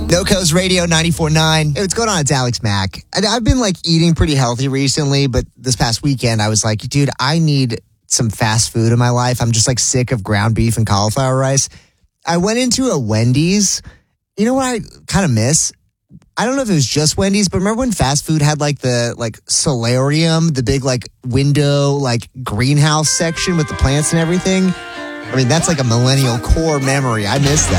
NoCo's Radio 94.9. Hey, what's going on? It's Alex Mack. I've been eating pretty healthy recently, but this past weekend I was like, dude, I need some fast food in my life. I'm just sick of ground beef and cauliflower rice. I went into a Wendy's. You know what I kind of miss? I don't know if it was just Wendy's, but remember when fast food had the solarium, the big window, greenhouse section with the plants and everything? I mean, that's a millennial core memory. I miss that.